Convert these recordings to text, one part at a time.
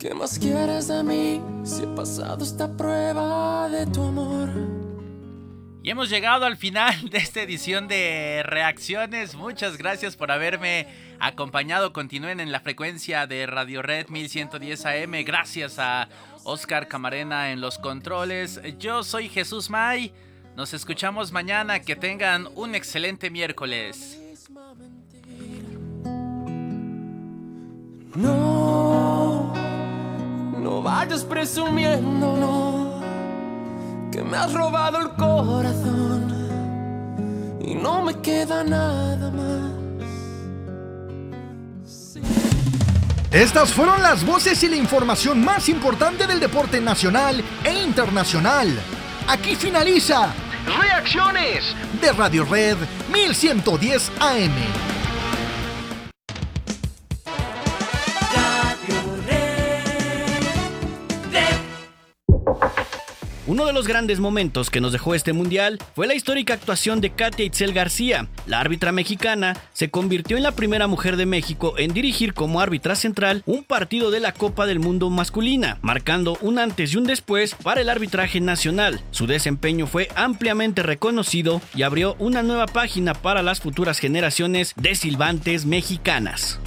¿Qué más quieres de mí si he pasado esta prueba de tu amor? Y hemos llegado al final de esta edición de Reacciones. Muchas gracias por haberme acompañado. Continúen en la frecuencia de Radio Red 1110 AM. Gracias a Oscar Camarena en los controles. Yo soy Jesús May. Nos escuchamos mañana. Que tengan un excelente miércoles. No, no vayas presumiendo, no, que me has robado el corazón y no me queda nada más. Sí. Estas fueron las voces y la información más importante del deporte nacional e internacional. Aquí finaliza Reacciones de Radio Red 1110 AM. Uno de los grandes momentos que nos dejó este mundial fue la histórica actuación de Katia Itzel García. La árbitra mexicana se convirtió en la primera mujer de México en dirigir como árbitra central un partido de la Copa del Mundo masculina, marcando un antes y un después para el arbitraje nacional. Su desempeño fue ampliamente reconocido y abrió una nueva página para las futuras generaciones de silbantes mexicanas.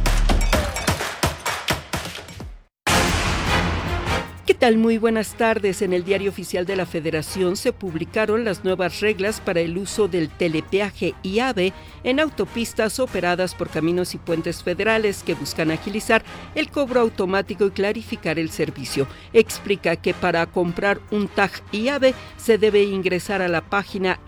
¿Qué tal? Muy buenas tardes. En el Diario Oficial de la Federación se publicaron las nuevas reglas para el uso del telepeaje IAVE en autopistas operadas por Caminos y Puentes Federales que buscan agilizar el cobro automático y clarificar el servicio. Explica que para comprar un tag IAVE se debe ingresar a la página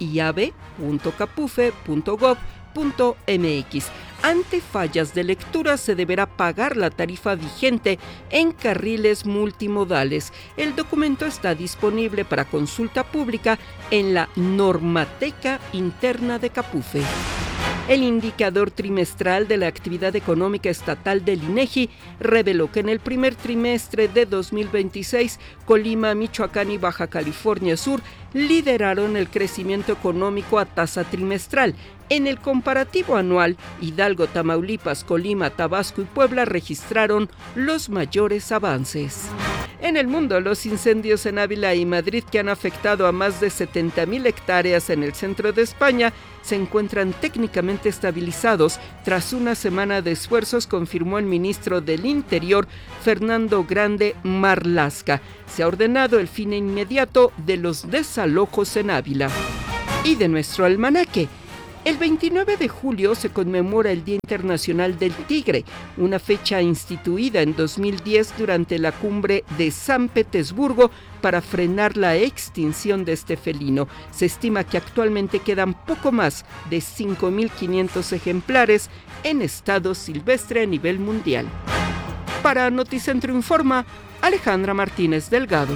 iave.capufe.gov.mx. Ante fallas de lectura se deberá pagar la tarifa vigente en carriles multimodales. El documento está disponible para consulta pública en la Normateca Interna de Capufe. El indicador trimestral de la actividad económica estatal del INEGI reveló que en el primer trimestre de 2026, Colima, Michoacán y Baja California Sur lideraron el crecimiento económico a tasa trimestral. En el comparativo anual, Hidalgo, Tamaulipas, Colima, Tabasco y Puebla registraron los mayores avances. En el mundo, los incendios en Ávila y Madrid, que han afectado a más de 70,000 hectáreas en el centro de España, se encuentran técnicamente estabilizados. Tras una semana de esfuerzos, confirmó el ministro del Interior, Fernando Grande Marlaska. Se ha ordenado el fin inmediato de los desalojos en Ávila. Y de nuestro almanaque. El 29 de julio se conmemora el Día Internacional del Tigre, una fecha instituida en 2010 durante la cumbre de San Petersburgo para frenar la extinción de este felino. Se estima que actualmente quedan poco más de 5,500 ejemplares en estado silvestre a nivel mundial. Para Noticentro Informa, Alejandra Martínez Delgado.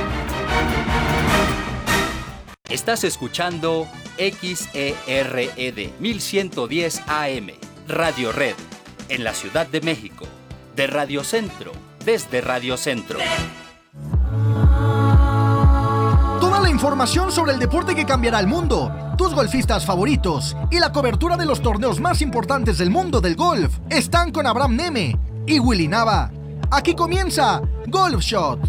Estás escuchando XERED 1110 AM, Radio Red, en la Ciudad de México, de Radio Centro, desde Radio Centro. Toda la información sobre el deporte que cambiará el mundo, tus golfistas favoritos y la cobertura de los torneos más importantes del mundo del golf están con Abraham Neme y Willy Nava. Aquí comienza Golf Shot.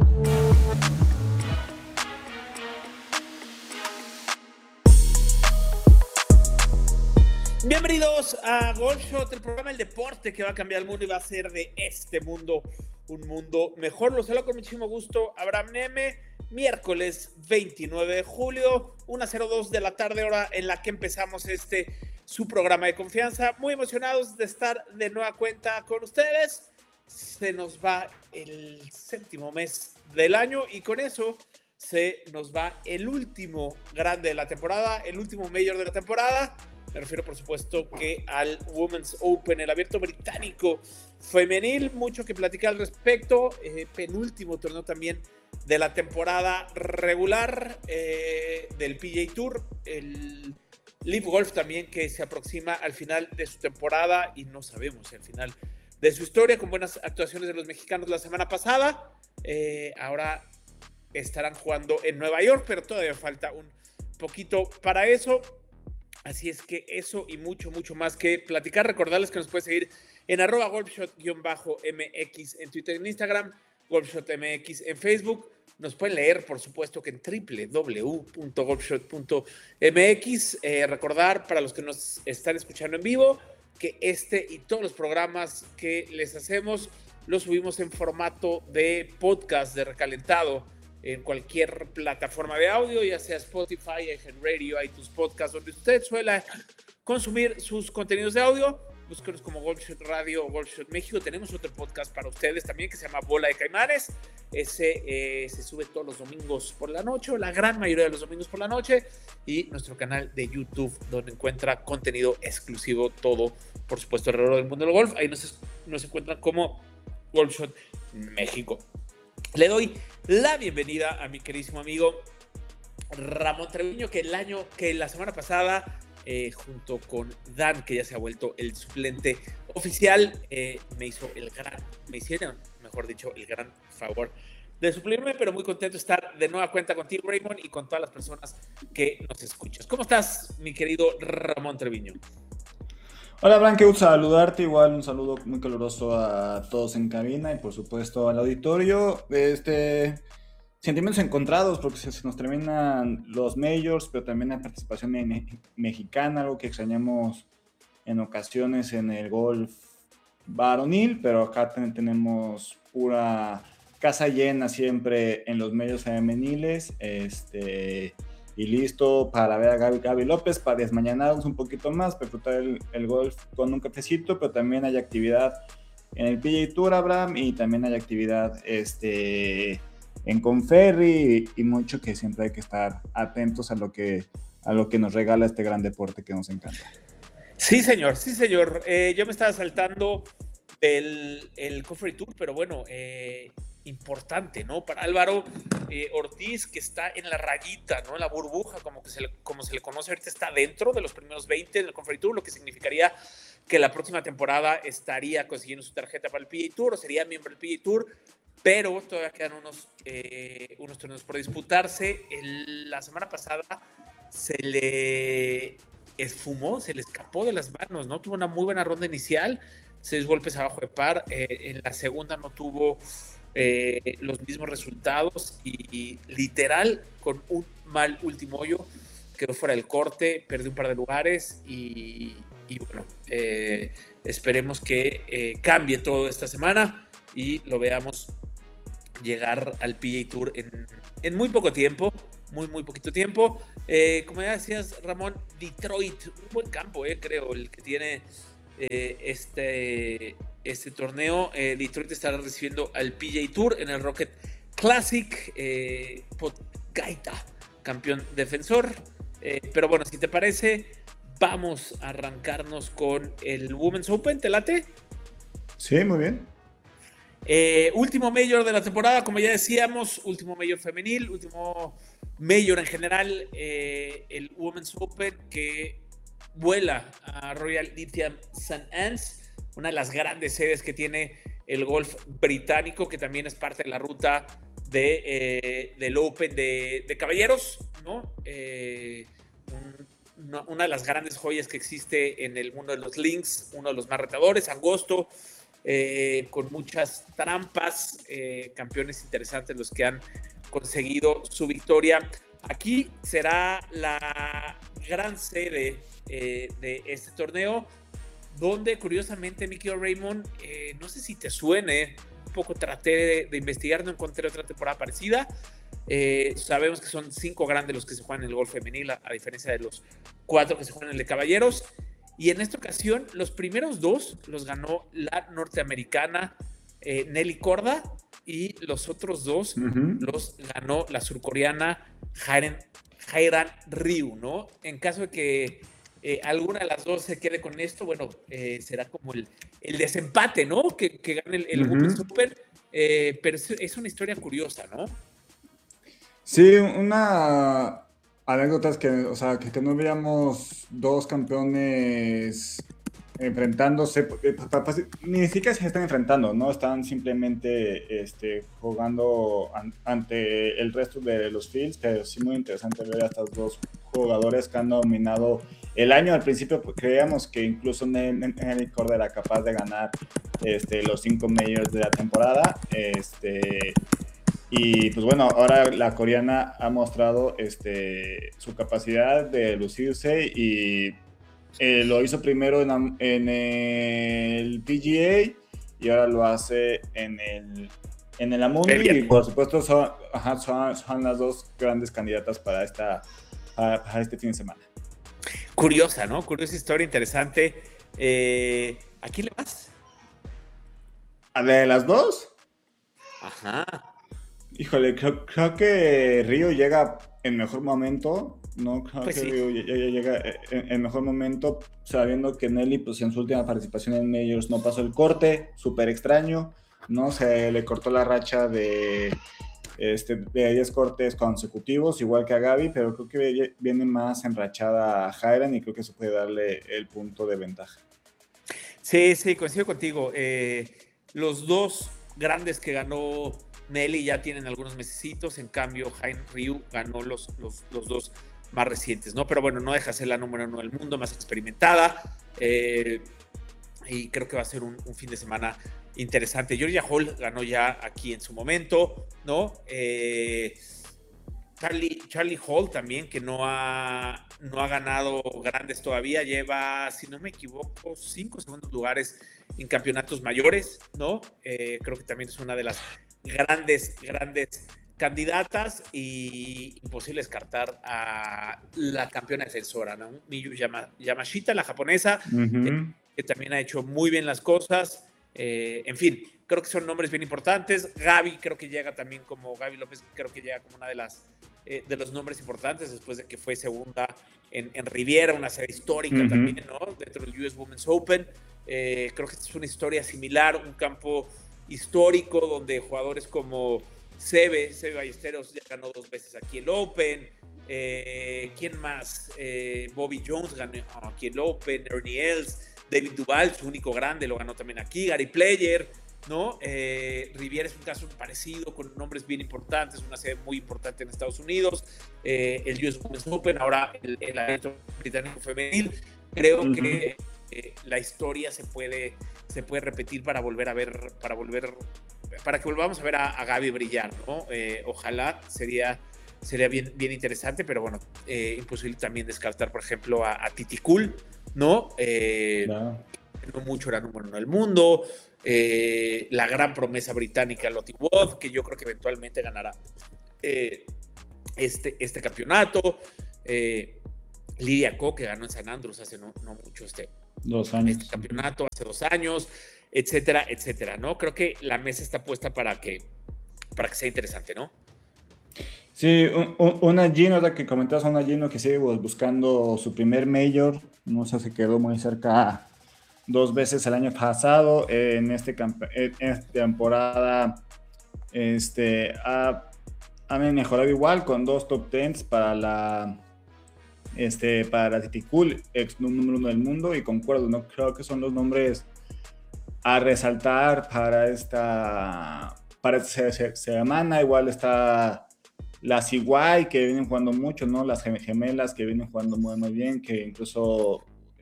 Bienvenidos a Golf Shot, el programa del deporte que va a cambiar el mundo y va a hacer de este mundo un mundo mejor. Los saludo con muchísimo gusto, Abraham Neme. Miércoles 29 de julio, 1:02 de la tarde, hora en la que empezamos su programa de confianza. Muy emocionados de estar de nueva cuenta con ustedes. Se nos va el séptimo mes del año y con eso se nos va el último grande de la temporada, el último mayor de la temporada. Me refiero, por supuesto, que al Women's Open, el abierto británico femenil. Mucho que platicar al respecto. Penúltimo torneo también de la temporada regular del PGA Tour. El Live Golf también, que se aproxima al final de su temporada y no sabemos si al final de su historia, con buenas actuaciones de los mexicanos la semana pasada. Ahora estarán jugando en Nueva York, pero todavía falta un poquito para eso. Así es que eso y mucho, mucho más que platicar. Recordarles que nos puede seguir en @golfshot_mx en Twitter y en Instagram, golfshotmx en Facebook. Nos pueden leer, por supuesto, que en www.golfshot.mx. Recordar, para los que nos están escuchando en vivo, que este y todos los programas que les hacemos los subimos en formato de podcast de recalentado en cualquier plataforma de audio, ya sea Spotify, iHeartRadio, iTunes Podcast, donde usted suele consumir sus contenidos de audio. Búsquenos como Golfshot Radio o Golfshot México. Tenemos otro podcast para ustedes también que se llama Bola de Caimanes. Ese se sube todos los domingos por la noche, o la gran mayoría de los domingos por la noche. Y nuestro canal de YouTube, donde encuentra contenido exclusivo, todo, por supuesto, alrededor del mundo del golf. Ahí nos encuentran como Golfshot México. Le doy la bienvenida a mi queridísimo amigo Ramón Treviño, que la semana pasada, junto con Dan, que ya se ha vuelto el suplente oficial, me hicieron, mejor dicho, el gran favor de suplirme, pero muy contento de estar de nueva cuenta contigo, Raymond, y con todas las personas que nos escuchas. ¿Cómo estás, mi querido Ramón Treviño? Hola, Abraham, qué gusto saludarte. Igual un saludo muy caluroso a todos en cabina y por supuesto al auditorio. Sentimientos encontrados porque se nos terminan los majors, pero también la participación mexicana, algo que extrañamos en ocasiones en el golf varonil, pero acá tenemos pura casa llena siempre en los majors femeniles, y listo para ver a Gaby López, para desmañanarnos un poquito más, para disfrutar el golf con un cafecito, pero también hay actividad en el PGA Tour, Abraham, y también hay actividad en Conferry y mucho que siempre hay que estar atentos a lo que nos regala este gran deporte que nos encanta. Sí, señor, sí, señor. Yo me estaba saltando el Conferry Tour, pero bueno, importante, ¿no? Para Álvaro Ortiz, que está en la rayita, ¿no? En la burbuja, como se le conoce ahorita, está dentro de los primeros 20 del Conferry Tour, lo que significaría que la próxima temporada estaría consiguiendo su tarjeta para el PGA Tour, o sería miembro del PGA Tour, pero todavía quedan unos torneos por disputarse. La semana pasada se le esfumó, se le escapó de las manos, ¿no? Tuvo una muy buena ronda inicial, 6 golpes abajo de par, en la segunda no tuvo los mismos resultados y literal con un mal último hoyo quedó fuera del corte, perdió un par de lugares y bueno, esperemos que cambie todo esta semana y lo veamos llegar al PGA Tour en muy poco tiempo, muy poquito tiempo. Como ya decías, Ramón, Detroit, un buen campo, creo, el que tiene este torneo. Detroit estará recibiendo al PGA Tour en el Rocket Classic. Gaita, campeón defensor. Pero bueno, si te parece, vamos a arrancarnos con el Women's Open. ¿Te late? Sí, muy bien. Último Major de la temporada, como ya decíamos, último Major femenil, último Major en general, el Women's Open, que vuela a Royal Lithium St. Anne's, una de las grandes sedes que tiene el golf británico, que también es parte de la ruta del Open de caballeros, ¿no? Una de las grandes joyas que existe en el mundo de los links, uno de los más retadores, angosto, con muchas trampas, campeones interesantes los que han conseguido su victoria. Aquí será la gran sede de este torneo, donde curiosamente, Mickey Raymond, no sé si te suene, un poco traté de investigar, no encontré otra temporada parecida. Sabemos que son 5 grandes los que se juegan en el golf femenil, a diferencia de los 4 que se juegan en el de caballeros. Y en esta ocasión, los primeros 2 los ganó la norteamericana Nelly Korda, y los otros 2 los ganó la surcoreana Hairan Ryu, ¿no? En caso de que alguna de las 2 se quede con esto, bueno, será como el desempate, ¿no? Que gane el Women's Open, pero es una historia curiosa, ¿no? Sí, una anécdota es que, o sea, que no veíamos 2 campeones enfrentándose, ni siquiera se están enfrentando, ¿no? Están simplemente jugando ante el resto de los fields, pero sí muy interesante ver a estas 2 jugadores que han dominado el año al principio pues, creíamos que incluso Nelly Corda era capaz de ganar los 5 majors de la temporada. Y pues bueno, ahora la coreana ha mostrado su capacidad de lucirse y lo hizo primero en el PGA y ahora lo hace en el Amundi. Y por supuesto son las dos grandes candidatas para este fin de semana. Curiosa, ¿no? Curiosa historia, interesante. ¿A quién le vas? ¿A la de las dos? Ajá. Híjole, creo que Río llega en mejor momento, ¿no? Creo Pues que sí. Río llega en mejor momento, sabiendo que Nelly, pues en su última participación en Majors no pasó el corte, súper extraño, ¿no? Se le cortó la racha de 10 cortes consecutivos, igual que a Gaby, pero creo que viene más enrachada a Jairan y creo que eso puede darle el punto de ventaja. Sí, coincido contigo. Los dos grandes que ganó Nelly ya tienen algunos mesecitos, en cambio Hein Ryu ganó los dos más recientes, ¿no? Pero bueno, no deja de ser la número 1 del mundo, más experimentada, y creo que va a ser un fin de semana interesante. Georgia Hall ganó ya aquí en su momento, ¿no? Charlie Hall también, que no ha ganado grandes todavía, lleva, si no me equivoco, 5 segundos lugares en campeonatos mayores, ¿no? Creo que también es una de las grandes candidatas, y imposible descartar a la campeona defensora, ¿no? Miyu Yamashita, la japonesa, que también ha hecho muy bien las cosas. En fin, creo que son nombres bien importantes. Gaby creo que llega también como Gaby López, creo que llega como una de los nombres importantes después de que fue segunda en Riviera, una serie histórica también, ¿no? Dentro del US Women's Open. Creo que esta es una historia similar, un campo histórico donde jugadores como Seve Ballesteros ya ganó 2 veces aquí el Open. ¿Quién más? Bobby Jones ganó aquí el Open, Ernie Els, David Duval, su único grande, lo ganó también aquí, Gary Player, ¿no? Riviera es un caso parecido, con nombres bien importantes, una sede muy importante en Estados Unidos, el US Women's Open, ahora el Abierto Británico Femenil. Creo que la historia se puede repetir para que volvamos a ver a Gaby brillar, ¿no? Ojalá, sería bien interesante, pero bueno, imposible también descartar, por ejemplo, a Titi Cool, ¿no? Claro. No mucho era número 1 del mundo, la gran promesa británica Lottie Wood, que yo creo que eventualmente ganará este campeonato, Lydia Ko, que ganó en San Andrews hace no mucho 2 años. Este campeonato, hace 2 años, etcétera, ¿no? Creo que la mesa está puesta para que sea interesante, ¿no? Sí, una Gino, la que comentabas, una Gino que sigue buscando su primer major, no sé, se quedó muy cerca 2 veces el año pasado, en esta temporada ha mejorado igual con 2 top 10 para Titi Cool, ex número 1 del mundo, y concuerdo, ¿no? Creo que son los nombres a resaltar para esta semana. Igual está las Iguay, que vienen jugando mucho, ¿no? Las gemelas, que vienen jugando muy bien, que incluso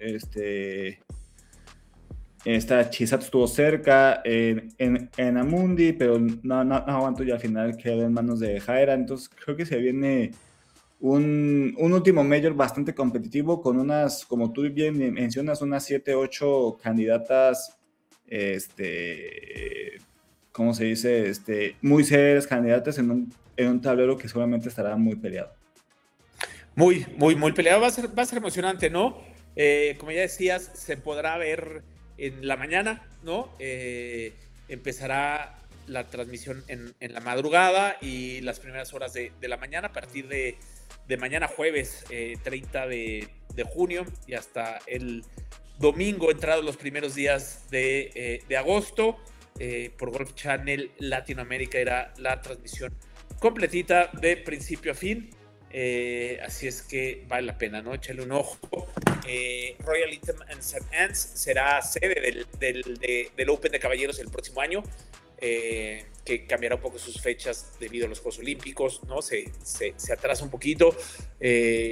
esta Chisat estuvo cerca en Amundi, pero no aguantó, y al final quedó en manos de Jaira. Entonces creo que se viene un último major bastante competitivo, con unas, como tú bien mencionas, unas 7-8 candidatas, ¿cómo se dice? Muy serias candidatas en un tablero que seguramente estará muy peleado. Muy peleado. Va a ser emocionante, ¿no? Como ya decías, se podrá ver en la mañana, ¿no? Empezará la transmisión en la madrugada y las primeras horas de la mañana, a partir de mañana jueves 30 de junio y hasta el domingo, entrados los primeros días de agosto. Por Golf Channel Latinoamérica era la transmisión completita de principio a fin. Así es que vale la pena, ¿no? Échale un ojo. Royal Ingham and St. Anne's será sede del Open de Caballeros el próximo año, que cambiará un poco sus fechas debido a los Juegos Olímpicos, ¿no? Se atrasa un poquito.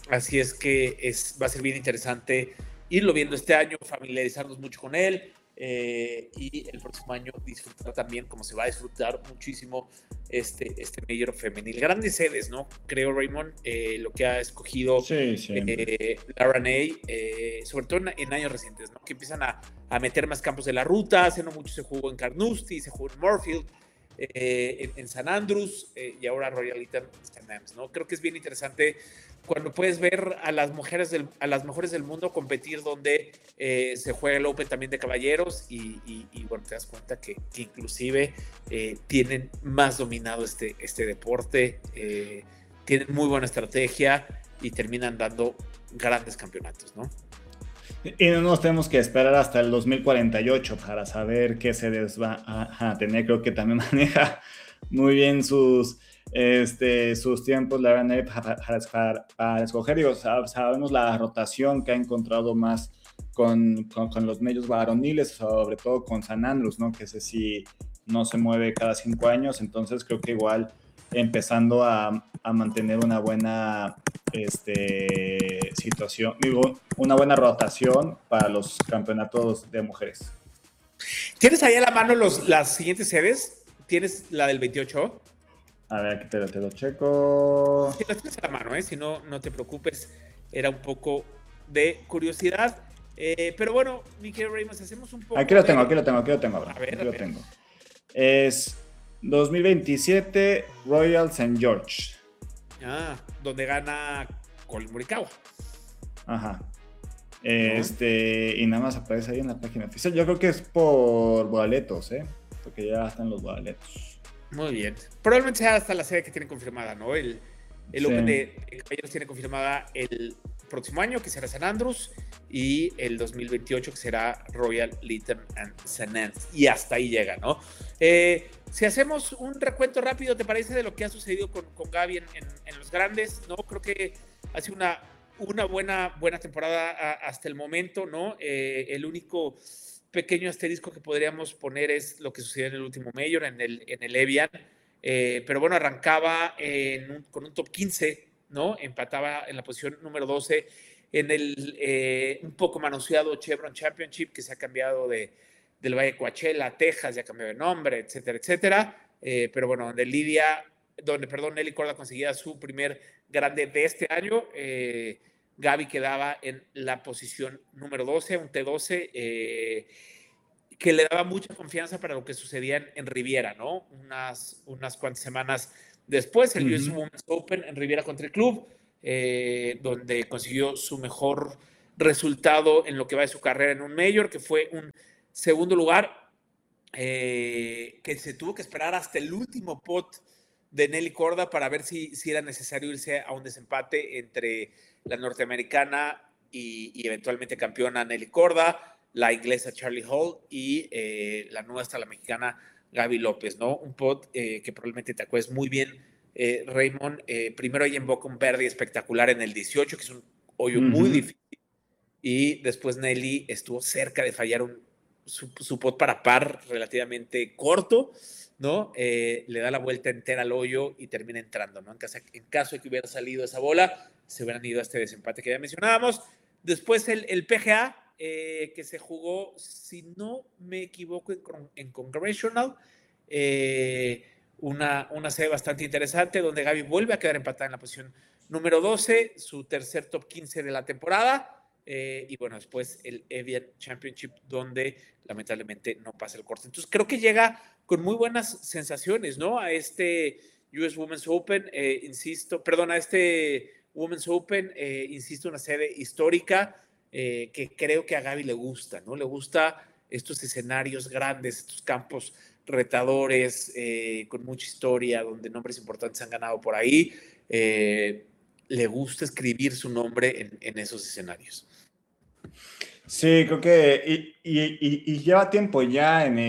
Así es que va a ser bien interesante irlo viendo este año, familiarizarnos mucho con él, y el próximo año disfrutar también, como se va a disfrutar muchísimo este Major femenil. Grandes sedes, ¿no? Creo, Raymond, lo que ha escogido la RNA, sobre todo en años recientes, ¿no? Que empiezan a meter más campos de la ruta. Hace no mucho se jugó en Carnoustie, se jugó en Moorfield, en San Andrews, y ahora Royal Eaton St. Andrews, ¿no? Creo que es bien interesante cuando puedes ver a las mejores del mundo competir donde se juega el Open también de caballeros, y bueno, te das cuenta que inclusive tienen más dominado este deporte, tienen muy buena estrategia y terminan dando grandes campeonatos, ¿no? Y no nos tenemos que esperar hasta el 2048 para saber qué sedes va a tener. Creo que también maneja muy bien sus tiempos la RNA para escoger. Digo, sabemos la rotación que ha encontrado más con los medios varoniles, sobre todo con San Andrews, ¿no? Que ese sí no se mueve cada 5 años. Entonces creo que igual empezando a mantener una buena situación, digo, una buena rotación para los campeonatos de mujeres. ¿Tienes ahí a la mano las siguientes sedes? ¿Tienes la del 28? A ver, aquí te lo checo. Sí, las tienes a la mano, si no, no te preocupes. Era un poco de curiosidad. Pero bueno, mi querido Ramos, hacemos un poco... Aquí lo tengo, Abraham. A ver, aquí lo tengo. Es 2027 Royal St. George. Donde gana Collin Morikawa. Ajá. Y nada más aparece ahí en la página oficial. Yo creo que es por boletos, porque ya están los boletos. Muy bien. Probablemente sea hasta la sede que tienen confirmada, ¿no? El Open de Caballeros tiene confirmada el próximo año, que será San Andrews, y el 2028, que será Royal Eaton and St. Andrews. Y hasta ahí llega, ¿no? Si hacemos un recuento rápido, ¿te parece, de lo que ha sucedido con Gaby en los grandes? ¿No? Creo que ha sido una buena temporada hasta el momento, ¿no? El único pequeño asterisco que podríamos poner es lo que sucedió en el último Major, en el Evian. Pero bueno, arrancaba con un top 15, ¿no? Empataba en la posición número 12 en el un poco manoseado Chevron Championship, que se ha cambiado del Valle de Coachella a Texas, ya cambió de nombre, etcétera, etcétera. Pero bueno, donde Nelly Korda conseguía su primer grande de este año, Gaby quedaba en la posición número 12, un T12, que le daba mucha confianza para lo que sucedía en Riviera, ¿no? Unas cuantas semanas después, el US Women's Open en Riviera Country Club, donde consiguió su mejor resultado en lo que va de su carrera en un Major, que fue un segundo lugar, que se tuvo que esperar hasta el último pot de Nelly Korda para ver si era necesario irse a un desempate entre la norteamericana y eventualmente campeona Nelly Korda, la inglesa Charlie Hall y la mexicana Gaby López, ¿no? Un pot que probablemente te acuerdes muy bien, Raymond. Primero ella invoca un birdie espectacular en el 18, que es un hoyo muy difícil, y después Nelly estuvo cerca de fallar su pot para par relativamente corto, ¿no? Le da la vuelta entera al hoyo y termina entrando, ¿no? En caso de que hubiera salido esa bola, se hubieran ido a este desempate que ya mencionábamos. Después el PGA, que se jugó, si no me equivoco, en Congressional, una serie bastante interesante, donde Gaby vuelve a quedar empatada en la posición número 12, su tercer top 15 de la temporada. Y bueno, después el Evian Championship, donde lamentablemente no pasa el corte. Entonces creo que llega con muy buenas sensaciones, ¿no? A este US Women's Open, a este Women's Open, insisto, una sede histórica, que creo que a Gaby le gusta, ¿no? Le gusta estos escenarios grandes, estos campos retadores, con mucha historia, donde nombres importantes han ganado por ahí. Le gusta escribir su nombre en esos escenarios. Sí, creo que y lleva tiempo ya en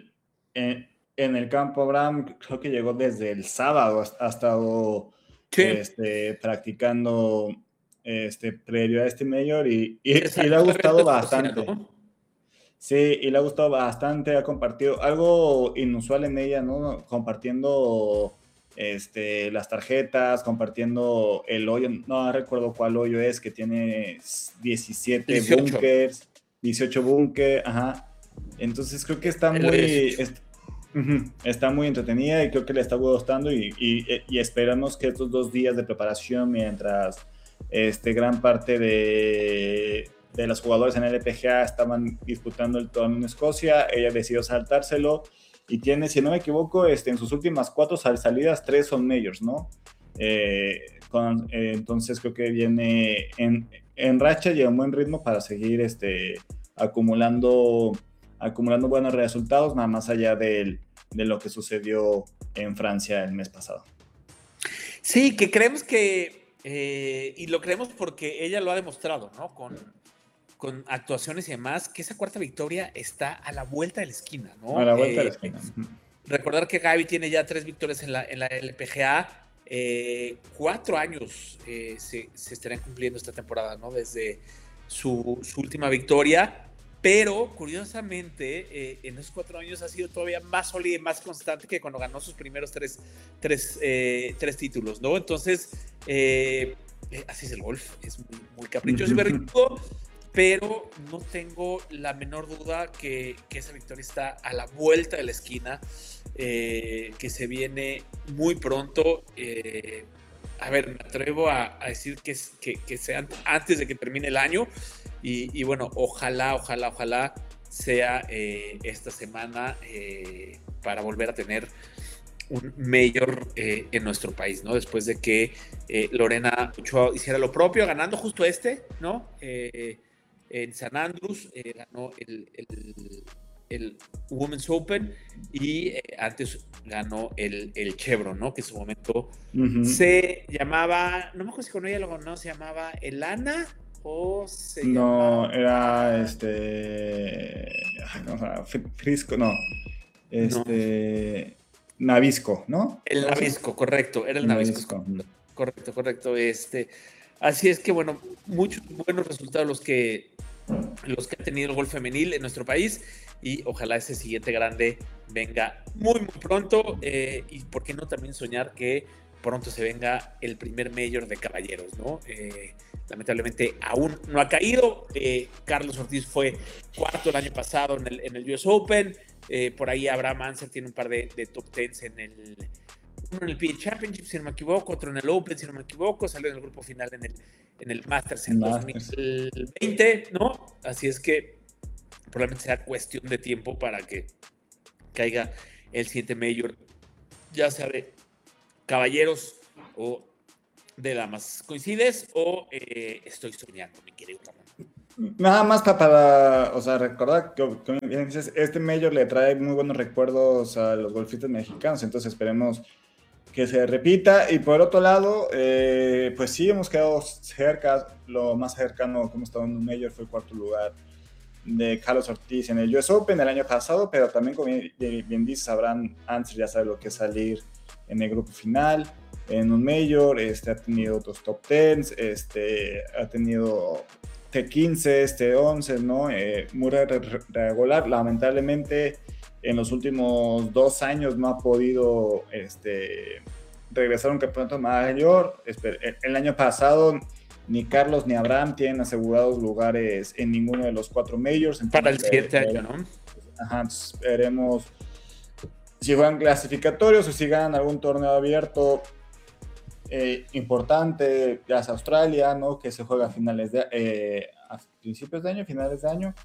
el campo, Abraham. Creo que llegó desde el sábado, ha estado practicando previo a este Major y le ha gustado bastante. ¿No? Sí, y le ha gustado bastante, ha compartido algo inusual en ella, ¿no? Compartiendo las tarjetas, compartiendo el hoyo, no recuerdo cuál hoyo es, que tiene 17 búnkers, 18 búnkers, ajá. Entonces creo que está muy entretenida y creo que le está gustando y esperamos que estos 2 días de preparación, mientras gran parte de los jugadores en el LPGA estaban disputando el torneo en Escocia, ella decidió saltárselo y tiene, si no me equivoco, en sus últimas 4 salidas, 3 son majors, ¿no? Entonces creo que viene en racha y en buen ritmo para seguir acumulando buenos resultados, nada más allá de lo que sucedió en Francia el mes pasado. Sí, que creemos que, y lo creemos porque ella lo ha demostrado, ¿no? Con actuaciones y demás, que esa cuarta victoria está a la vuelta de la esquina, ¿no? A la vuelta de la esquina. Recordar que Gaby tiene ya 3 victorias en la LPGA, 4 años se estarán cumpliendo esta temporada, ¿no? Desde su última victoria, pero curiosamente en esos 4 años ha sido todavía más sólida y más constante que cuando ganó sus primeros tres títulos, ¿no? Entonces, así es el golf, es muy caprichoso y berrinchudo, pero no tengo la menor duda que esa victoria está a la vuelta de la esquina, que se viene muy pronto. A ver, me atrevo a decir que sea antes de que termine el año y bueno, ojalá sea esta semana para volver a tener un mayor en nuestro país, ¿no? Después de que Lorena Ochoa hiciera lo propio, ganando justo ¿no? En San Andrews, ganó el Women's Open y antes ganó el Chevron, ¿no? Que en su momento se llamaba, no me acuerdo si con ella lo ganó, se llamaba Elana o se llamaba... era Frisco, no. Navisco, ¿no? El Navisco, correcto, era el Navisco. Correcto. Así es que, bueno, muchos buenos resultados los que ha tenido el golf femenil en nuestro país y ojalá ese siguiente grande venga muy pronto y por qué no también soñar que pronto se venga el primer mayor de caballeros, ¿no? Lamentablemente aún no ha caído. Carlos Ortiz fue cuarto el año pasado en el US Open. Por ahí Abraham Anser tiene un par de top 10 uno en el PGA Championship, si no me equivoco, otro en el Open, si no me equivoco, salió en el grupo final en el Masters en 2020, ¿no? Así es que probablemente sea cuestión de tiempo para que caiga el siguiente Major, ya sea de caballeros o de damas. ¿Coincides o estoy soñando, mi querido Ramón? Nada más para recordar que bien dices, este Major le trae muy buenos recuerdos a los golfistas mexicanos, entonces esperemos que se repita. Y por otro lado, pues sí, hemos quedado cerca. Lo más cercano que hemos estado en un Major fue el 4º lugar de Carlos Ortiz en el US Open el año pasado, pero también, como bien dices, Abraham Anser ya sabe lo que es salir en el grupo final, en un Major. Ha tenido otros top 10, ha tenido T15, 11, ¿no? Muy regular. Lamentablemente, en los últimos 2 años no ha podido regresar a un campeonato mayor. El año pasado ni Carlos ni Abraham tienen asegurados lugares en ninguno de los 4 majors. Para el siguiente año, ¿no? Ajá, veremos si juegan clasificatorios o si ganan algún torneo abierto importante, ya es Australia, ¿no? Que se juega a principios de año, finales de año.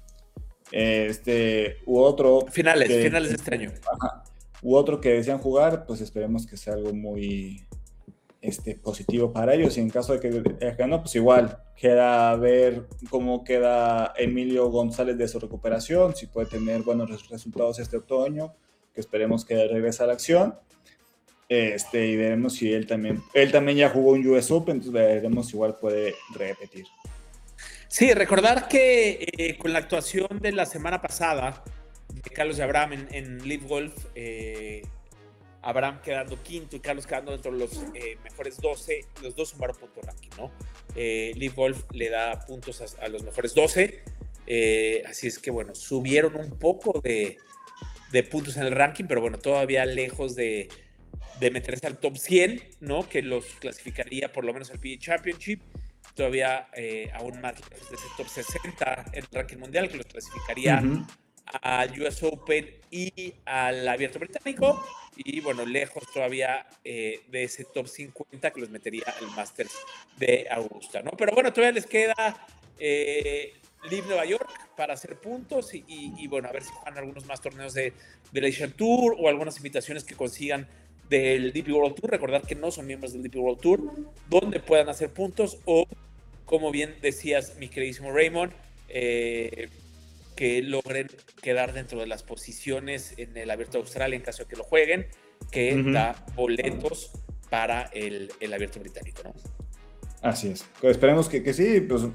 U otro finales de este año. Ajá, u otro que desean jugar, pues esperemos que sea algo muy positivo para ellos, y en caso de que no, pues igual queda ver cómo queda Emilio González de su recuperación, si puede tener buenos resultados este otoño, que esperemos que regrese a la acción, y veremos si él también ya jugó un US Open, entonces veremos si igual puede repetir. Sí, recordar que con la actuación de la semana pasada de Carlos y Abraham en LIV Golf, Abraham quedando quinto y Carlos quedando dentro de los mejores 12, los dos sumaron punto ranking, ¿no? LIV Golf le da puntos a los mejores 12, así es que bueno, subieron un poco de puntos en el ranking, pero bueno, todavía lejos de meterse al top 100, ¿no? Que los clasificaría por lo menos al PGA Championship. Todavía aún más lejos de ese top 60 en el ranking mundial, que los clasificaría al US Open y al Abierto Británico. Y bueno, lejos todavía de ese top 50 que los metería al Masters de Augusta, ¿no? Pero bueno, todavía les queda Live Nueva York para hacer puntos y bueno, a ver si juegan algunos más torneos del Asian Tour o algunas invitaciones que consigan del DP World Tour. Recordad que no son miembros del DP World Tour, donde puedan hacer puntos o, como bien decías, mi queridísimo Raymond, que logren quedar dentro de las posiciones en el Abierto de Australia en caso de que lo jueguen, que da boletos para el Abierto Británico, ¿no? Así es. Pues esperemos que sí, pues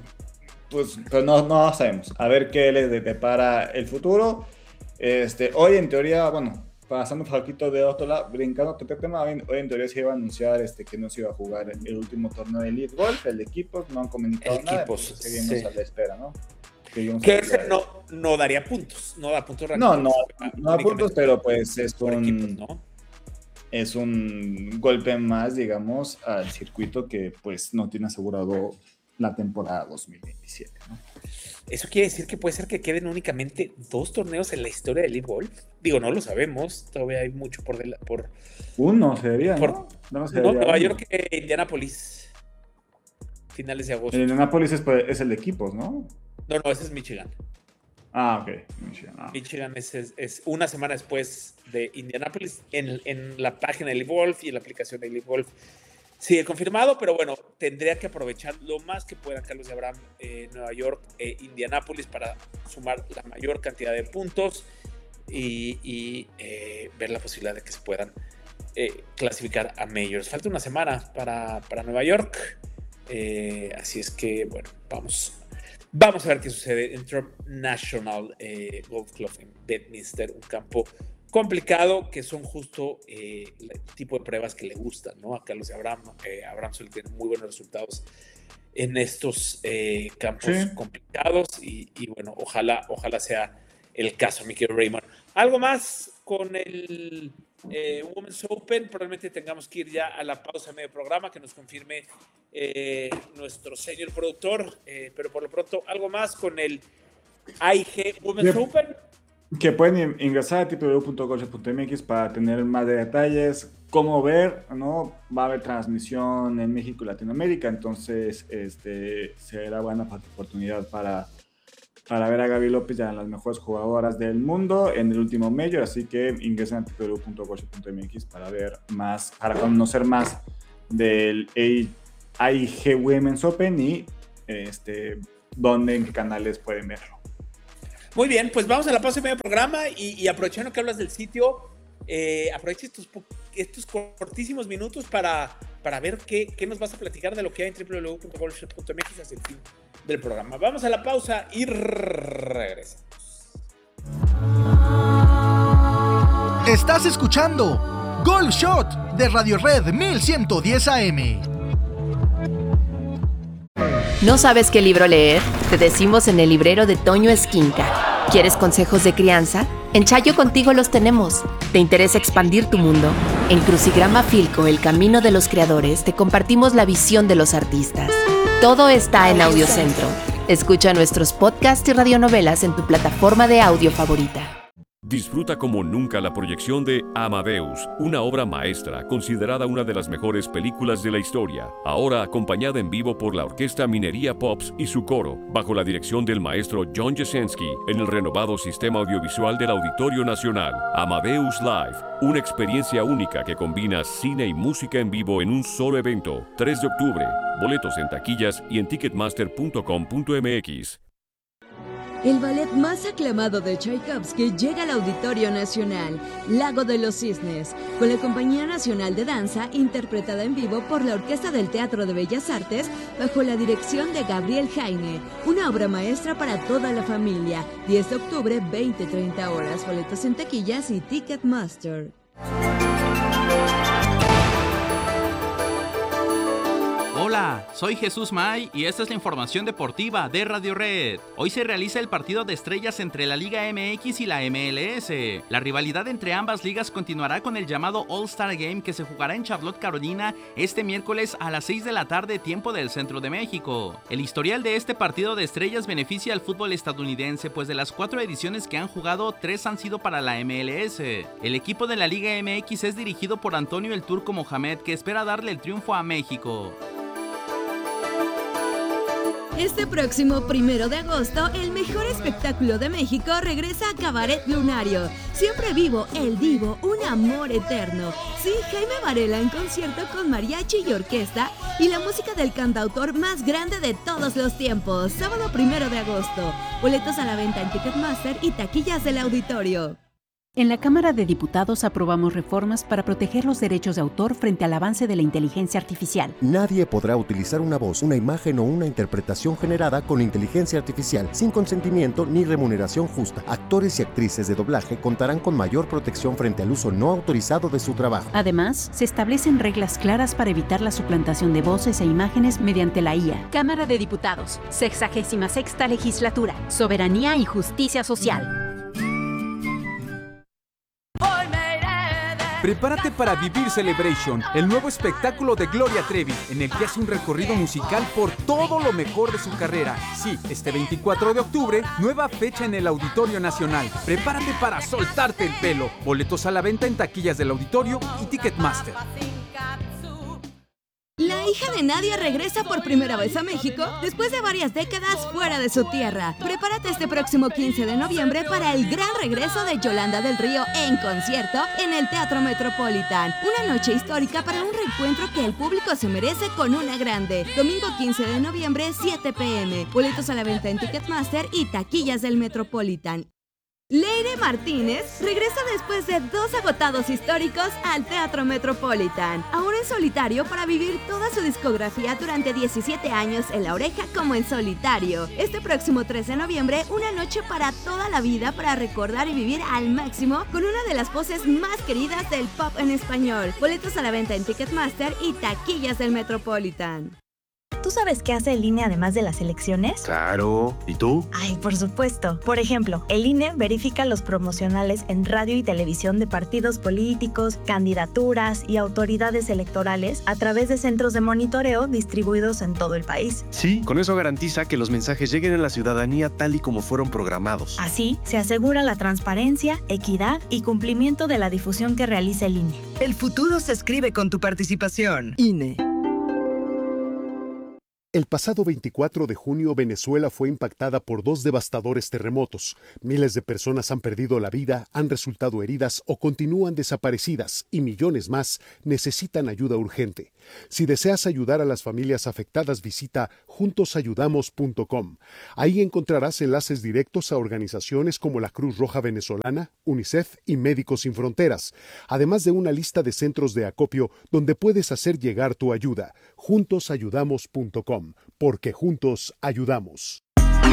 no sabemos. A ver qué les depara el futuro. Hoy en teoría, bueno, pasando un poquito de otro lado, brincando otro tema, hoy en teoría se iba a anunciar que no se iba a jugar el último torneo de Elite Golf, el de equipos, no han comunicado nada, seguimos a la espera, ¿no? Que ese no daría puntos, no da puntos. No da puntos, pero pues es equipos, ¿no? Es un golpe más, digamos, al circuito que pues no tiene asegurado la temporada 2027, ¿no? ¿Eso quiere decir que puede ser que queden únicamente 2 torneos en la historia del Elite Golf? Digo, no lo sabemos, todavía hay mucho por... Uno sería, ¿no? Nueva York e Indianápolis, finales de agosto. El Indianápolis es el de equipos, ¿no? No, ese es Michigan. Ah, ok. Michigan es una semana después de Indianápolis en la página de Elite Golf y en la aplicación de Elite Golf. Sigue confirmado, pero bueno, tendría que aprovechar lo más que pueda Carlos de Abraham, Nueva York e Indianápolis para sumar la mayor cantidad de puntos y ver la posibilidad de que se puedan clasificar a Majors. Falta una semana para Nueva York, así es que, bueno, vamos a ver qué sucede en Trump National Golf Club en Bedminster, un campo complicado, que son justo el tipo de pruebas que le gustan, ¿no? A Carlos de Abraham. Abraham suele tener muy buenos resultados en estos campos complicados y bueno, ojalá sea el caso, mi querido Raymond. ¿Algo más con el Women's Open? Probablemente tengamos que ir ya a la pausa de medio programa, que nos confirme nuestro señor productor, pero por lo pronto, ¿algo más con el AIG Women's Open? Que pueden ingresar a www.golf.mx para tener más de detalles, cómo ver, ¿no? Va a haber transmisión en México y Latinoamérica, entonces será buena oportunidad para ver a Gaby López, ya las mejores jugadoras del mundo en el último Major, así que ingresen a www.golf.mx para ver más, para conocer más del AIG Women's Open y en qué canales pueden verlo. Muy bien, pues vamos a la pausa de medio programa y aprovechando que hablas del sitio, aprovecha estos cortísimos minutos para ver qué nos vas a platicar de lo que hay en www.golfshop.mx hacia el fin del programa. Vamos a la pausa y regresamos. Estás escuchando Golf Shot de Radio Red 1110 AM. ¿No sabes qué libro leer? Te decimos en el librero de Toño Esquinca. ¿Quieres consejos de crianza? En Chayo Contigo los tenemos. ¿Te interesa expandir tu mundo? En Crucigrama Filco, el camino de los creadores, te compartimos la visión de los artistas. Todo está en Audiocentro. Escucha nuestros podcasts y radionovelas en tu plataforma de audio favorita. Disfruta como nunca la proyección de Amadeus, una obra maestra considerada una de las mejores películas de la historia, ahora acompañada en vivo por la Orquesta Minería Pops y su coro, bajo la dirección del maestro John Jasenski, en el renovado sistema audiovisual del Auditorio Nacional. Amadeus Live, una experiencia única que combina cine y música en vivo en un solo evento. 3 de octubre, boletos en taquillas y en ticketmaster.com.mx. El ballet más aclamado de Tchaikovsky llega al Auditorio Nacional, Lago de los Cisnes, con la Compañía Nacional de Danza interpretada en vivo por la Orquesta del Teatro de Bellas Artes bajo la dirección de Gabriel Jaime, una obra maestra para toda la familia. 10 de octubre, 20-30 horas, boletos en taquillas y Ticketmaster. Hola, soy Jesús May y esta es la información deportiva de Radio Red. Hoy se realiza el partido de estrellas entre la Liga MX y la MLS. La rivalidad entre ambas ligas continuará con el llamado All-Star Game que se jugará en Charlotte, Carolina, este miércoles a las 6 de la tarde, tiempo del centro de México. El historial de este partido de estrellas beneficia al fútbol estadounidense, pues de las 4 ediciones que han jugado, 3 han sido para la MLS. El equipo de la Liga MX es dirigido por Antonio el Turco Mohamed, que espera darle el triunfo a México. Este próximo 1 de agosto, el mejor espectáculo de México regresa a Cabaret Lunario. Siempre vivo, el Divo, un amor eterno. Sí, Jaime Varela en concierto con mariachi y orquesta y la música del cantautor más grande de todos los tiempos. Sábado 1 de agosto. Boletos a la venta en Ticketmaster y taquillas del auditorio. En la Cámara de Diputados aprobamos reformas para proteger los derechos de autor frente al avance de la inteligencia artificial. Nadie podrá utilizar una voz, una imagen o una interpretación generada con inteligencia artificial sin consentimiento ni remuneración justa. Actores y actrices de doblaje contarán con mayor protección frente al uso no autorizado de su trabajo. Además, se establecen reglas claras para evitar la suplantación de voces e imágenes mediante la IA. Cámara de Diputados, 66ª Legislatura, Soberanía y Justicia Social. Prepárate para vivir Celebration, el nuevo espectáculo de Gloria Trevi, en el que hace un recorrido musical por todo lo mejor de su carrera. Sí, este 24 de octubre, nueva fecha en el Auditorio Nacional. Prepárate para soltarte el pelo. Boletos a la venta en taquillas del auditorio y Ticketmaster. La hija de Nadia regresa por primera vez a México después de varias décadas fuera de su tierra. Prepárate este próximo 15 de noviembre para el gran regreso de Yolanda del Río en concierto en el Teatro Metropolitan. Una noche histórica para un reencuentro que el público se merece con una grande. Domingo 15 de noviembre, 7 p.m. Boletos a la venta en Ticketmaster y taquillas del Metropolitan. Leire Martínez regresa después de 2 agotados históricos al Teatro Metropolitan, ahora en solitario para vivir toda su discografía durante 17 años en La Oreja como en solitario. Este próximo 3 de noviembre, una noche para toda la vida para recordar y vivir al máximo con una de las voces más queridas del pop en español. Boletos a la venta en Ticketmaster y taquillas del Metropolitan. ¿Tú sabes qué hace el INE además de las elecciones? Claro. ¿Y tú? Ay, por supuesto. Por ejemplo, el INE verifica los promocionales en radio y televisión de partidos políticos, candidaturas y autoridades electorales a través de centros de monitoreo distribuidos en todo el país. Sí, con eso garantiza que los mensajes lleguen a la ciudadanía tal y como fueron programados. Así, se asegura la transparencia, equidad y cumplimiento de la difusión que realiza el INE. El futuro se escribe con tu participación. INE. El pasado 24 de junio, Venezuela fue impactada por 2 devastadores terremotos. Miles de personas han perdido la vida, han resultado heridas o continúan desaparecidas y millones más necesitan ayuda urgente. Si deseas ayudar a las familias afectadas, visita juntosayudamos.com. Ahí encontrarás enlaces directos a organizaciones como la Cruz Roja Venezolana, UNICEF y Médicos Sin Fronteras, además de una lista de centros de acopio donde puedes hacer llegar tu ayuda. Juntosayudamos.com, porque juntos ayudamos.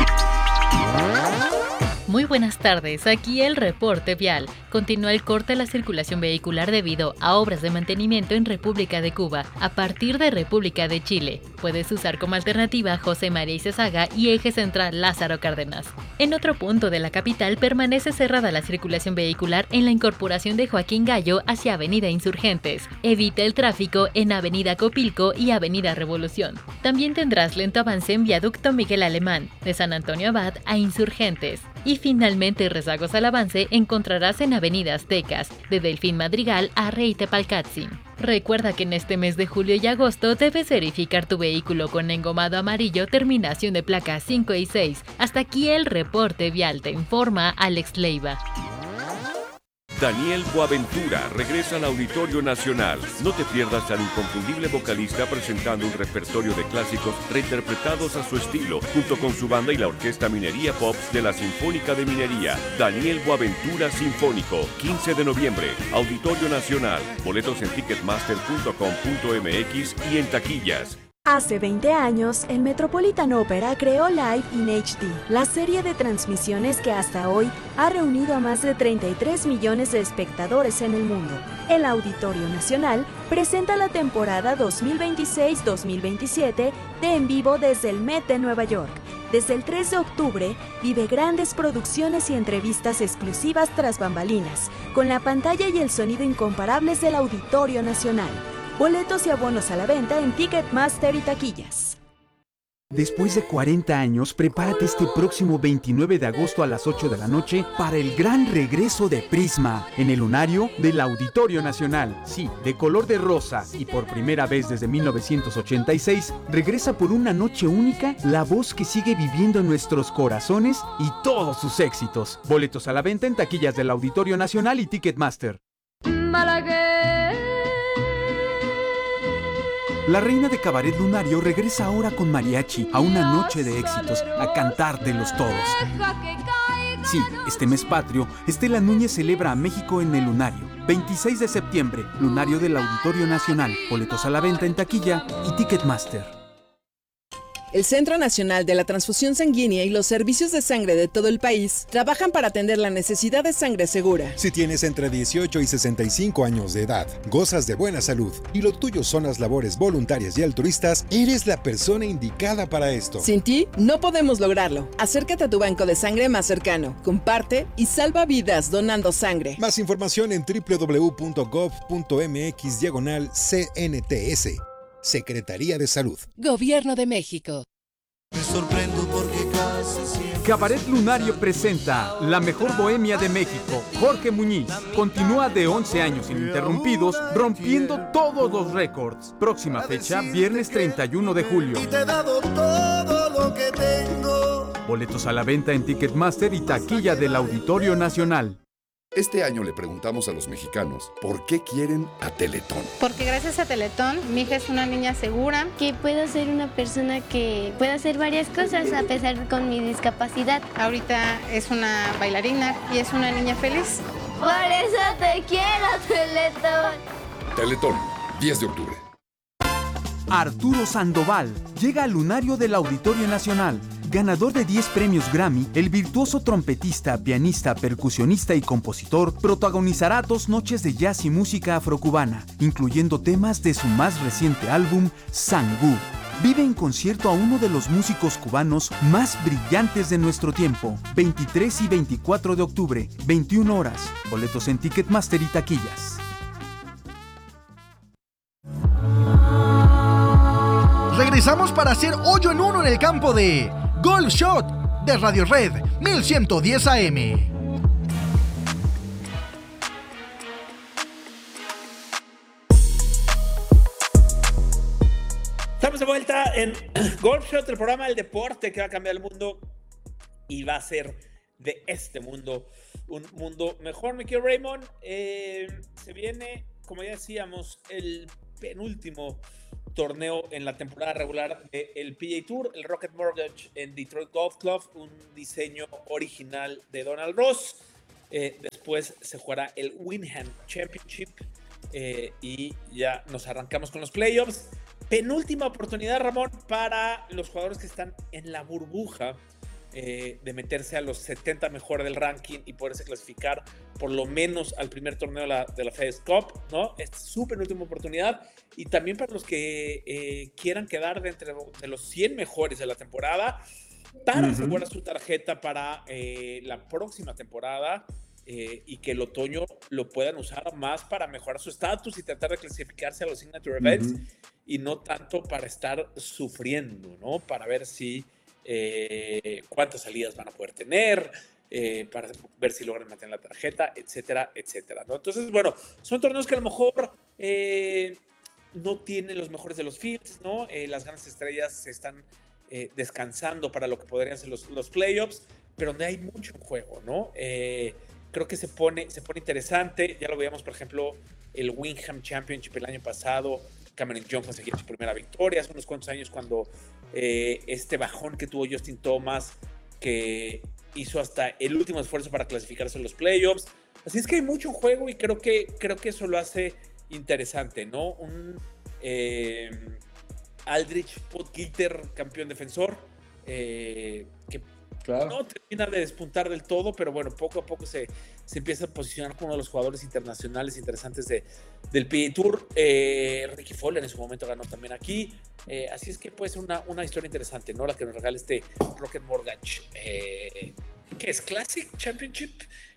Muy buenas tardes, aquí el reporte vial. Continúa el corte a la circulación vehicular debido a obras de mantenimiento en República de Cuba, a partir de República de Chile. Puedes usar como alternativa José María Izazaga y eje central Lázaro Cárdenas. En otro punto de la capital permanece cerrada la circulación vehicular en la incorporación de Joaquín Gallo hacia Avenida Insurgentes. Evita el tráfico en Avenida Copilco y Avenida Revolución. También tendrás lento avance en Viaducto Miguel Alemán, de San Antonio Abad a Insurgentes. Y finalmente rezagos al avance encontrarás en Avenida Aztecas, de Delfín Madrigal a Rey Tepalcatzin. Recuerda que en este mes de julio y agosto debes verificar tu vehículo con engomado amarillo terminación de placa 5 y 6. Hasta aquí el reporte vial, te informa Alex Leiva. Daniel Boaventura regresa al Auditorio Nacional. No te pierdas al inconfundible vocalista presentando un repertorio de clásicos reinterpretados a su estilo, junto con su banda y la Orquesta Minería Pops de la Sinfónica de Minería. Daniel Boaventura Sinfónico, 15 de noviembre, Auditorio Nacional. Boletos en ticketmaster.com.mx y en taquillas. Hace 20 años, el Metropolitan Opera creó Live in HD, la serie de transmisiones que hasta hoy ha reunido a más de 33 millones de espectadores en el mundo. El Auditorio Nacional presenta la temporada 2026-2027 de En Vivo desde el Met de Nueva York. Desde el 3 de octubre, vive grandes producciones y entrevistas exclusivas tras bambalinas, con la pantalla y el sonido incomparables del Auditorio Nacional. Boletos y abonos a la venta en Ticketmaster y taquillas. Después de 40 años, prepárate este próximo 29 de agosto a las 8 de la noche para el gran regreso de Prisma en el lunario del Auditorio Nacional. Sí, de color de rosa y por primera vez desde 1986, regresa por una noche única la voz que sigue viviendo en nuestros corazones y todos sus éxitos. Boletos a la venta en taquillas del Auditorio Nacional y Ticketmaster. La reina de Cabaret Lunario regresa ahora con mariachi a una noche de éxitos, a cantar de los todos. Sí, este mes patrio, Estela Núñez celebra a México en el Lunario. 26 de septiembre, Lunario del Auditorio Nacional. Boletos a la venta en taquilla y Ticketmaster. El Centro Nacional de la Transfusión Sanguínea y los servicios de sangre de todo el país trabajan para atender la necesidad de sangre segura. Si tienes entre 18 y 65 años de edad, gozas de buena salud y lo tuyo son las labores voluntarias y altruistas, eres la persona indicada para esto. Sin ti, no podemos lograrlo. Acércate a tu banco de sangre más cercano, comparte y salva vidas donando sangre. Más información en www.gov.mx/CNTS. Secretaría de Salud. Gobierno de México. Me sorprendo porque casi siempre... Cabaret Lunario presenta La Mejor Bohemia de México. Jorge Muñiz continúa de 11 años ininterrumpidos, rompiendo todos los récords. Próxima fecha, viernes 31 de julio. Y te he dado todo lo que tengo. Boletos a la venta en Ticketmaster y taquilla del Auditorio Nacional. Este año le preguntamos a los mexicanos por qué quieren a Teletón. Porque gracias a Teletón, mi hija es una niña segura. Que puedo ser una persona que pueda hacer varias cosas a pesar con mi discapacidad. Ahorita es una bailarina y es una niña feliz. Por eso te quiero, Teletón. Teletón, 10 de octubre. Arturo Sandoval llega al Lunario del Auditorio Nacional. Ganador de 10 premios Grammy, el virtuoso trompetista, pianista, percusionista y compositor protagonizará 2 noches de jazz y música afrocubana, incluyendo temas de su más reciente álbum, Sangú. Vive en concierto a uno de los músicos cubanos más brillantes de nuestro tiempo. 23 y 24 de octubre, 21 horas. Boletos en Ticketmaster y taquillas. Regresamos para hacer hoyo en uno en el campo de Golf Shot de Radio Red 1110 AM. Estamos de vuelta en Golf Shot, el programa del deporte que va a cambiar el mundo y va a hacer de este mundo un mundo mejor. Mi querido Raymond, se viene, como ya decíamos, el penúltimo torneo en la temporada regular del PGA Tour, el Rocket Mortgage en Detroit Golf Club, un diseño original de Donald Ross. Después se jugará el Wyndham Championship y ya nos arrancamos con los playoffs. Penúltima oportunidad, Ramón, para los jugadores que están en la burbuja de meterse a los 70 mejor del ranking y poderse clasificar por lo menos al primer torneo de la FedEx Cup, ¿no? Esta es su penúltima oportunidad. Y también para los que quieran quedar de los 100 mejores de la temporada para asegurar su tarjeta para la próxima temporada y que el otoño lo puedan usar más para mejorar su estatus y tratar de clasificarse a los Signature Events y no tanto para estar sufriendo, ¿no? Para ver si cuántas salidas van a poder tener, para ver si logran mantener la tarjeta, etcétera, etcétera, ¿no? Entonces, bueno, son torneos que a lo mejor no tienen los mejores de los fields, ¿no? Las grandes estrellas se están descansando para lo que podrían ser los playoffs, pero donde hay mucho en juego, ¿no? Creo que se pone interesante. Ya lo veíamos, por ejemplo, el Wyndham Championship el año pasado. Cameron Young conseguía su primera victoria hace unos cuantos años cuando este bajón que tuvo Justin Thomas, que hizo hasta el último esfuerzo para clasificarse en los playoffs. Así es que hay mucho juego y creo que eso lo hace interesante, ¿no? Aldrich Pottgilter, campeón defensor, que no termina de despuntar del todo, pero bueno, poco a poco se empieza a posicionar como uno de los jugadores internacionales interesantes del PGA Tour. Ricky Fowler en su momento ganó también aquí. Así es que puede ser una historia interesante, ¿no? La que nos regala este Rocket Mortgage. ¿Qué es? ¿Classic Championship?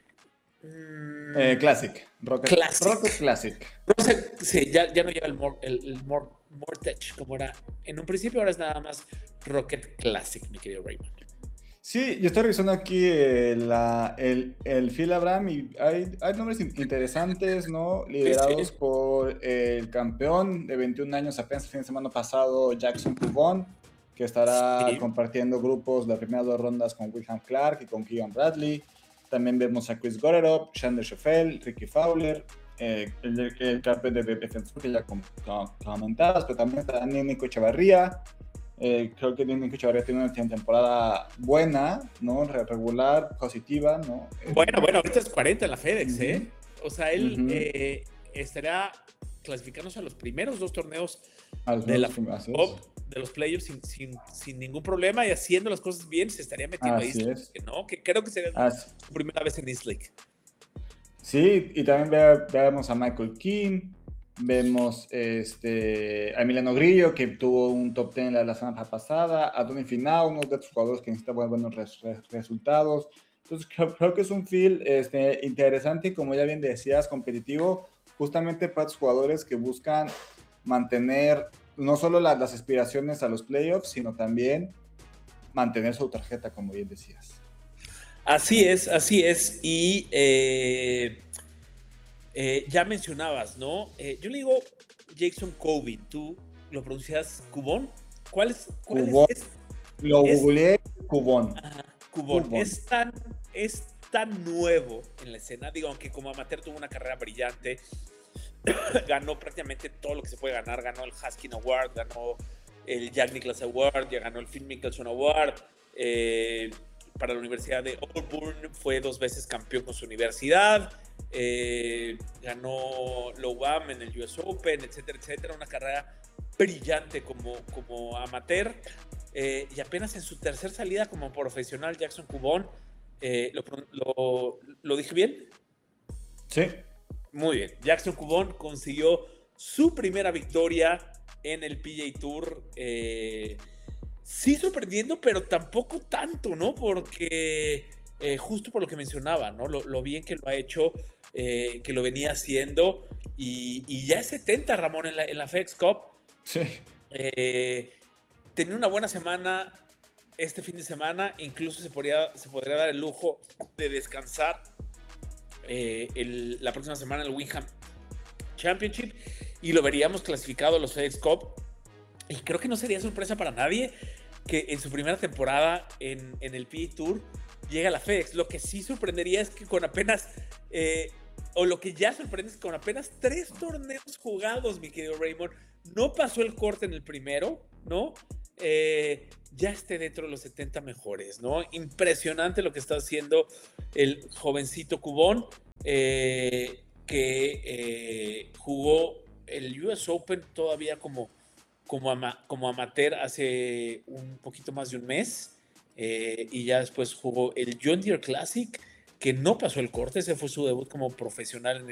Classic. Rocket Classic. Sí, ya no lleva el Mortgage como era en un principio, ahora es nada más Rocket Classic, mi querido Raymond. Sí, yo estoy revisando aquí el Phil Abraham y hay nombres interesantes, ¿no? Liderados por el campeón de 21 años apenas el fin de semana pasado, Jackson Pugón, que estará compartiendo grupos de las primeras 2 rondas con William Clark y con Keegan Bradley. También vemos a Chris Gotterup, Xander Schauffele, Ricky Fowler, el campeón de defensor que ya comentabas, pero también está Nico Echevarría. Creo que Nico Echevarría tiene una temporada buena, ¿no? Regular, positiva, ¿no? Bueno, ahorita es 40 en la FedEx, ¿eh? O sea, él estará clasificándose a los primeros 2 torneos de los playoffs sin ningún problema y haciendo las cosas bien, se estaría metiendo a East League, ¿no? Que creo que sería su primera vez en East League. Sí, y también vemos a Michael King, vemos a Emiliano Grillo, que tuvo un top 10 la semana pasada, a Tony Finau, uno de estos jugadores que necesitan buenos resultados. Entonces creo que es un field interesante y, como ya bien decías, competitivo, justamente para los jugadores que buscan mantener no solo las aspiraciones a los playoffs, sino también mantener su tarjeta, como bien decías. Así es. Y ya mencionabas, ¿no? Yo le digo Jackson Covin, ¿tú lo pronuncias Cubón? ¿Cuál es? Lo googleé, Cubón. Cubón. Es tan nuevo en la escena, digo, aunque como amateur tuvo una carrera brillante, ganó prácticamente todo lo que se puede ganar, ganó el Haskin Award, ganó el Jack Nicklaus Award, ya ganó el Phil Mickelson Award, para la Universidad de Auburn fue 2 veces campeón con su universidad, ganó Low-Am en el US Open, etcétera, una carrera brillante como amateur, y apenas en su tercera salida como profesional, Jackson Cubón, ¿lo dije bien? Sí. Muy bien, Jackson Cubón consiguió su primera victoria en el PGA Tour, sí sorprendiendo, pero tampoco tanto, ¿no? Porque justo por lo que mencionaba, ¿no? Lo bien que lo ha hecho, que lo venía haciendo, y ya es 70, Ramón, en la FedEx Cup. Sí. Tenía una buena semana este fin de semana, incluso se podría dar el lujo de descansar la próxima semana en el Wyndham Championship y lo veríamos clasificado a los FedEx Cup, y creo que no sería sorpresa para nadie que en su primera temporada en el PGA Tour llega a la FedEx. Lo que sí sorprendería es que con apenas o lo que ya sorprende es que con apenas 3 torneos jugados, mi querido Raymond, no pasó el corte en el primero, ¿no? Ya esté dentro de los 70 mejores, ¿no? Impresionante lo que está haciendo el jovencito Cubón, que jugó el US Open todavía como amateur hace un poquito más de un mes, y ya después jugó el John Deere Classic, que no pasó el corte, ese fue su debut como profesional en